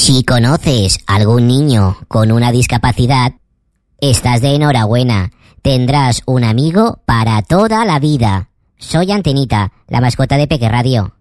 Si conoces a algún niño con una discapacidad, estás de enhorabuena. Tendrás un amigo para toda la vida. Soy Antenita, la mascota de Peque Radio.